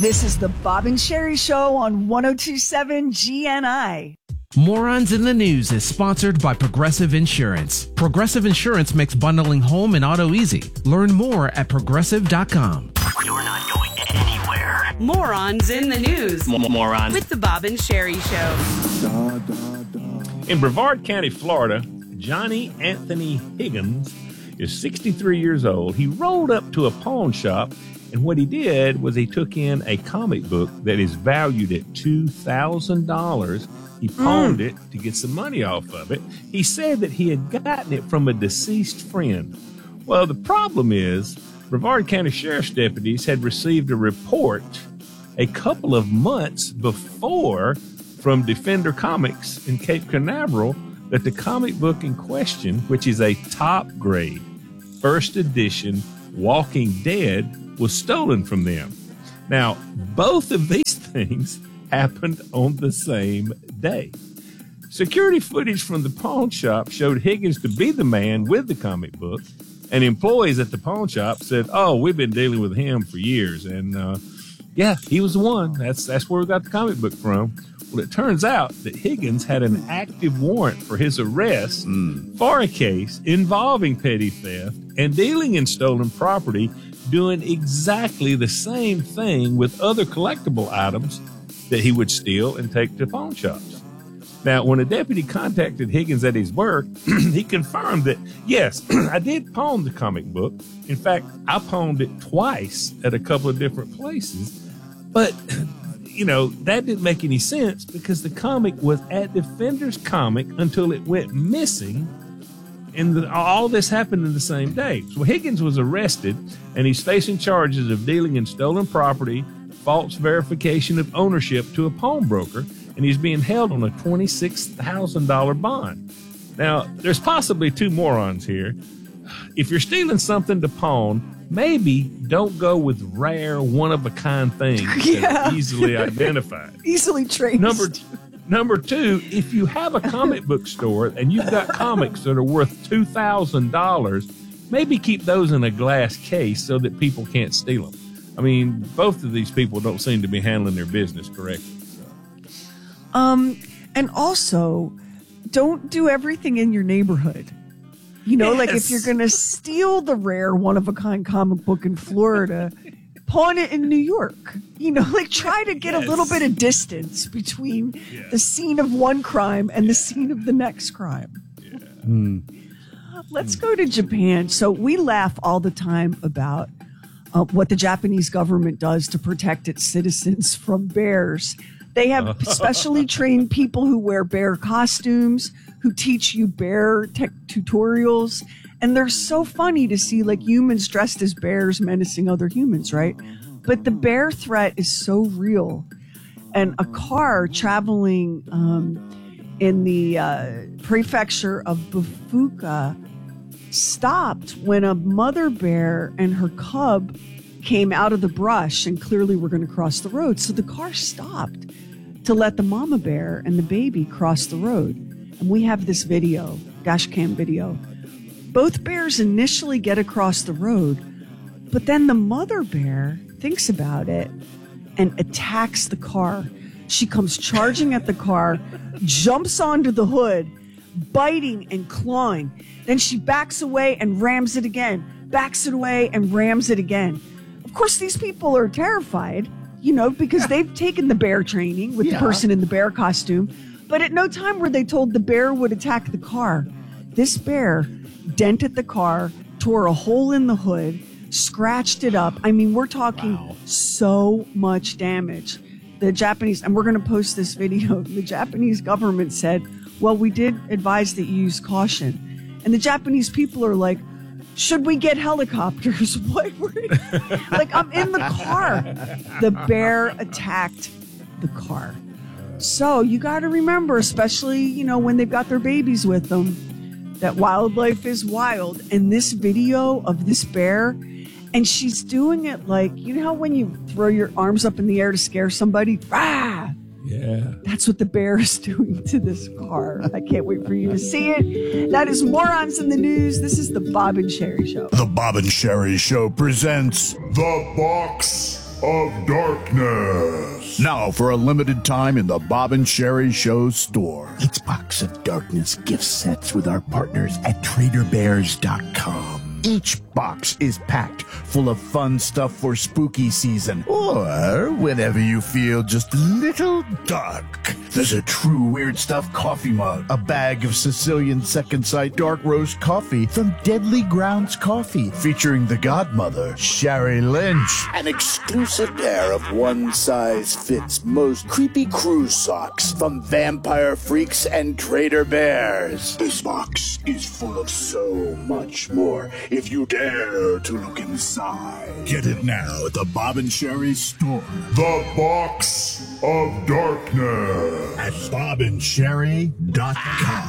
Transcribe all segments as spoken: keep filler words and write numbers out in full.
This is the Bob and Sherry Show on one oh two point seven G N I. Morons in the News is sponsored by Progressive Insurance. Progressive Insurance makes bundling home and auto easy. Learn more at progressive dot com. You're not going anywhere. Morons in the News. M- morons. With the Bob and Sherry Show. Da, da, da. In Brevard County, Florida, Johnny Anthony Higgins is sixty-three years old. He rolled up to a pawn shop, and what he did was he took in a comic book that is valued at two thousand dollars. He pawned mm. it to get some money off of it. He said that he had gotten it from a deceased friend. Well, the problem is Brevard County Sheriff's deputies had received a report a couple of months before from Defender Comics in Cape Canaveral that the comic book in question, which is a top grade, first edition Walking Dead, was stolen from them. Now, both of these things happened on the same day. Security footage from the pawn shop showed Higgins to be the man with the comic book, and employees at the pawn shop said, oh, we've been dealing with him for years, and uh, yeah, he was the one. That's, that's where we got the comic book from. Well, it turns out that Higgins had an active warrant for his arrest mm. for a case involving petty theft and dealing in stolen property, doing exactly the same thing with other collectible items that he would steal and take to pawn shops. Now, when a deputy contacted Higgins at his work, he confirmed that, yes, I did pawn the comic book. In fact, I pawned it twice at a couple of different places. But, you know, that didn't make any sense because the comic was at Defender's Comic until it went missing. And the, all this happened in the same day. So Higgins was arrested, and he's facing charges of dealing in stolen property, false verification of ownership to a pawnbroker, and he's being held on a twenty-six thousand dollars bond. Now, there's possibly two morons here. If you're stealing something to pawn, maybe don't go with rare, one-of-a-kind things yeah. that are easily identified. Easily traced. Number two. Number two, if you have a comic book store and you've got comics that are worth two thousand dollars, maybe keep those in a glass case so that people can't steal them. I mean, both of these people don't seem to be handling their business correctly. So. Um, and also, don't do everything in your neighborhood. You know, yes. like if you're going to steal the rare one-of-a-kind comic book in Florida, pawn it in New York. You know, like try to get yes. a little bit of distance between yes. the scene of one crime and the scene of the next crime. Yeah. Mm. Let's go to Japan. So we laugh all the time about uh, what the Japanese government does to protect its citizens from bears. They have specially trained people who wear bear costumes, who teach you bear tech tutorials. And they're so funny to see like humans dressed as bears menacing other humans, right? But the bear threat is so real. And a car traveling um, in the uh, prefecture of Bufuka stopped when a mother bear and her cub came out of the brush and clearly were going to cross the road. So the car stopped to let the mama bear and the baby cross the road. And we have this video, dash cam video. Both bears initially get across the road, but then the mother bear thinks about it and attacks the car. She comes charging at the car, jumps onto the hood, biting and clawing. Then she backs away and rams it again, backs it away and rams it again. Of course, these people are terrified, you know, because they've taken the bear training with yeah. the person in the bear costume. But at no time were they told the bear would attack the car. This bear dented the car, tore a hole in the hood, scratched it up. I mean, we're talking wow. so much damage. The Japanese, and we're going to post this video, the Japanese government said, well, we did advise that you use caution. And the Japanese people are like, should we get helicopters? What? Like, I'm in the car. The bear attacked the car. So you got to remember, especially, you know, when they've got their babies with them, that wildlife is wild. And this video of this bear, and she's doing it like, you know how when you throw your arms up in the air to scare somebody? Ah! Yeah. That's what the bear is doing to this car. I can't wait for you to see it. That is Morons in the News. This is the Bob and Sherry Show. The Bob and Sherry Show presents The Box of Darkness. Now for a limited time in the Bob and Sherry Show store. It's Box of Darkness gift sets with our partners at Trader Bears dot com. Each box is packed full of fun stuff for spooky season, or whenever you feel just a little dark. There's a true Weird Stuff coffee mug, a bag of Sicilian Second Sight dark roast coffee from Deadly Grounds Coffee, featuring the godmother, Sherry Lynch, an exclusive pair of one-size-fits most creepy cruise socks from Vampire Freaks and Trader Bears. This box is full of so much more if you dare to look inside. Get it now at the Bob and Sherry store. The Box of Darkness At Bob and Sherry dot com.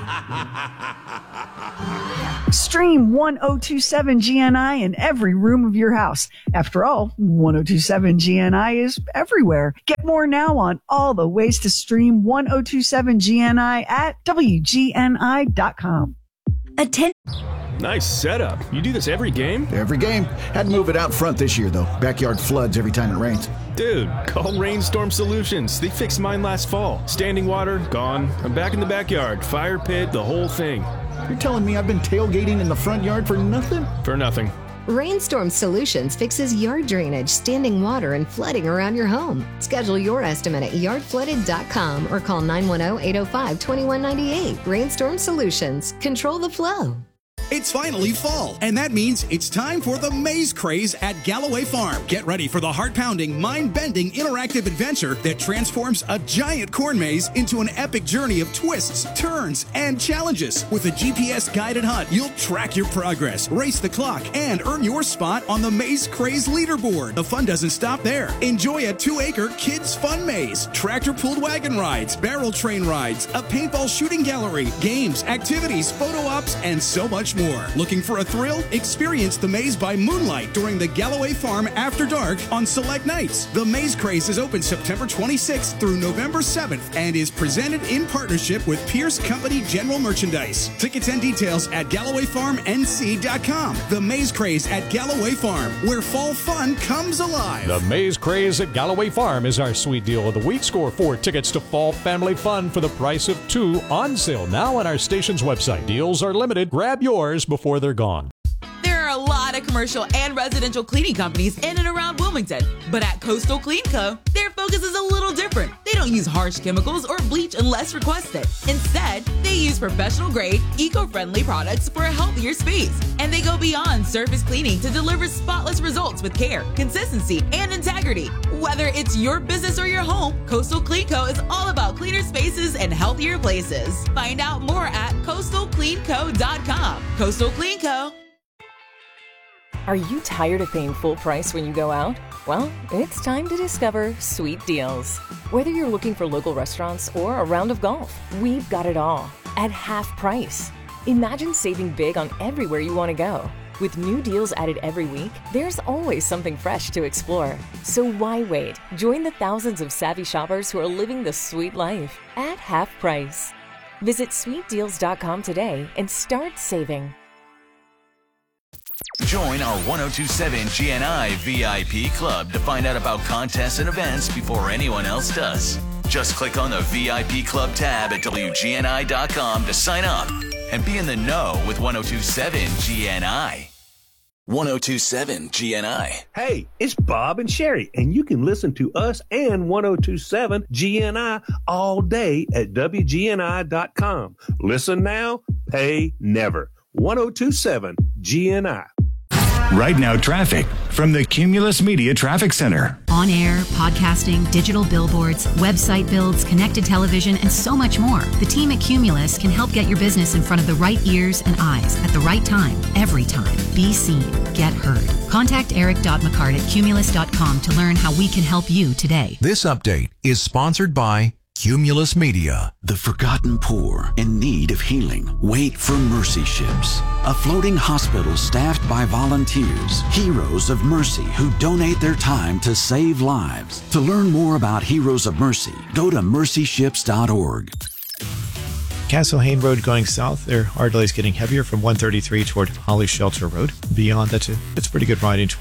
Stream one oh two seven G N I in every room of your house. After all, one oh two seven G N I is everywhere. Get more now on all the ways to stream one oh two seven G N I at W G N I dot com. Atten- Nice setup. You do this every game? Every game. Had to move it out front this year, though. Backyard floods every time it rains. Dude, call Rainstorm Solutions. They fixed mine last fall. Standing water, gone. I'm back in the backyard. Fire pit, the whole thing. You're telling me I've been tailgating in the front yard for nothing? For nothing. Rainstorm Solutions fixes yard drainage, standing water, and flooding around your home. Schedule your estimate at yard flooded dot com or call nine one zero, eight zero five, two one nine eight. Rainstorm Solutions. Control the flow. It's finally fall, and that means it's time for the Maze Craze at Galloway Farm. Get ready for the heart-pounding, mind-bending, interactive adventure that transforms a giant corn maze into an epic journey of twists, turns, and challenges. With a G P S-guided hunt, you'll track your progress, race the clock, and earn your spot on the Maze Craze leaderboard. The fun doesn't stop there. Enjoy a two-acre kids' fun maze, tractor-pulled wagon rides, barrel train rides, a paintball shooting gallery, games, activities, photo ops, and so much more. Looking for a thrill? Experience the maze by moonlight during the Galloway Farm After Dark on select nights. The Maze Craze is open September twenty-sixth through November seventh and is presented in partnership with Pierce Company General Merchandise. Tickets and details at Galloway Farm N C dot com. The Maze Craze at Galloway Farm, where fall fun comes alive. The Maze Craze at Galloway Farm is our sweet deal of the week. Score four tickets to fall family fun for the price of two, on sale now on our station's website. Deals are limited. Grab yours before they're gone. There are a lot of commercial and residential cleaning companies in and around Wilmington, but at Coastal Clean Co., their focus is a little different. They don't use harsh chemicals or bleach unless requested. Instead, they use professional-grade, eco-friendly products for a healthier space, and they go beyond surface cleaning to deliver spotless results with care, consistency, and integrity. Whether it's your business or your home, Coastal Clean Co. is all about cleaner spaces and healthier places. Find out more at coastal clean co dot com. Coastal Clean Co. Are you tired of paying full price when you go out? Well, it's time to discover Sweet Deals. Whether you're looking for local restaurants or a round of golf, we've got it all at half price. Imagine saving big on everywhere you want to go. With new deals added every week, there's always something fresh to explore. So why wait? Join the thousands of savvy shoppers who are living the sweet life at half price. Visit sweet deals dot com today and start saving. Join our one oh two seven G N I V I P club to find out about contests and events before anyone else does. Just click on the V I P Club tab at W G N I dot com to sign up and be in the know with one oh two seven G N I. one oh two seven G N I. Hey, it's Bob and Sherry, and you can listen to us and one oh two seven G N I all day at W G N I dot com. Listen now, pay never. one oh two seven G N I. Right Now Traffic from the Cumulus Media Traffic Center. On air, podcasting, digital billboards, website builds, connected television, and so much more. The team at Cumulus can help get your business in front of the right ears and eyes at the right time, every time. Be seen. Get heard. Contact eric dot mccart at cumulus dot com to learn how we can help you today. This update is sponsored by Cumulus Media. The forgotten poor in need of healing wait for Mercy Ships, a floating hospital staffed by volunteers, heroes of mercy who donate their time to save lives. To learn more about Heroes of Mercy, go to mercy ships dot org. Castle Hayne Road going south, there are delays getting heavier from one thirty-three toward Holly Shelter Road. Beyond that, it's pretty good riding toward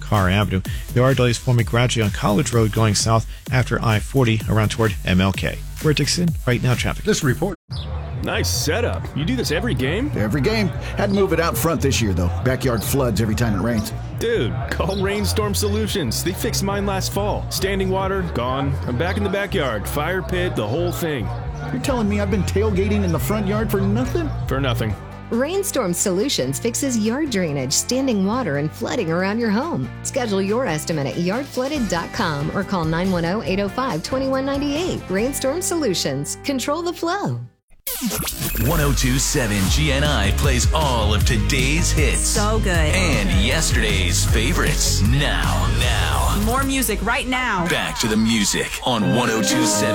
Carr Avenue. There are delays forming gradually on College Road going south after I forty around toward M L K. We're Dixon, right now traffic. This report. Nice setup. You do this every game? Every game. Had to move it out front this year, though. Backyard floods every time it rains. Dude, call Rainstorm Solutions. They fixed mine last fall. Standing water, gone. I'm back in the backyard. Fire pit, the whole thing. You're telling me I've been tailgating in the front yard for nothing? For nothing. Rainstorm Solutions fixes yard drainage, standing water, and flooding around your home. Schedule your estimate at yard flooded dot com or call nine one zero, eight zero five, two one nine eight. Rainstorm Solutions. Control the flow. one oh two point seven G N I plays all of today's hits. So good. And yesterday's favorites. Now, now. More music right now. Back to the music on one oh two point seven